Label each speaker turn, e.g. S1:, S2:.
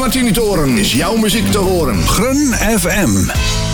S1: Martini Toren is jouw muziek te horen.
S2: Grun FM.